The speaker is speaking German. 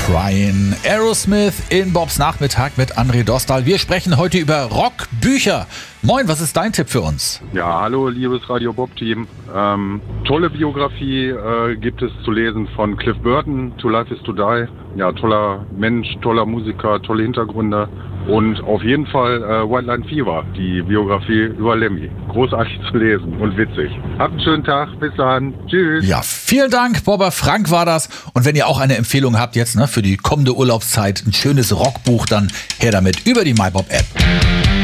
Crying. Aerosmith in Bobs Nachmittag mit André Dostal. Wir sprechen heute über Rockbücher. Moin, was ist dein Tipp für uns? Ja, hallo, liebes Radio Bob-Team. Tolle Biografie gibt es zu lesen von Cliff Burton, To Life is to Die. Ja, toller Mensch, toller Musiker, tolle Hintergründe. Und auf jeden Fall White Line Fever, die Biografie über Lemmy. Großartig zu lesen und witzig. Habt einen schönen Tag, bis dann. Tschüss. Ja, vielen Dank, Bobber Frank war das. Und wenn ihr auch eine Empfehlung habt jetzt für die kommende Urlaubszeit, ein schönes Rockbuch, dann her damit über die MyBob-App.